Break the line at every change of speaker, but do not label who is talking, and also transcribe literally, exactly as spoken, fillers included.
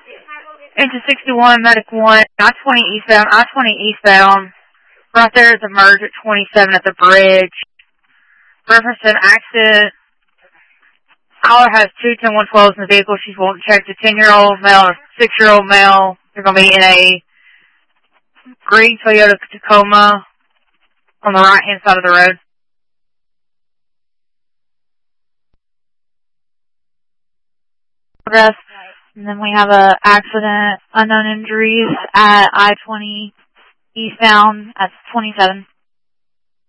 Engine sixty-one, Medic one, I twenty eastbound, I twenty eastbound. Right there is a merge at twenty-seven at the bridge. Reference to an accident. Caller has two ten one twelves in the vehicle. She's wanting to check the ten-year-old male or six-year-old male. They're going to be in a green Toyota Tacoma on the right-hand side of the road. Progress. And then we have a accident, unknown injuries at I twenty eastbound at twenty-seven.